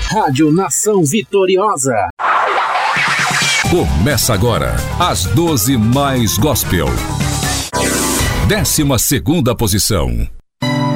Rádio Nação Vitoriosa. Começa agora, as 12 mais gospel. 12ª posição.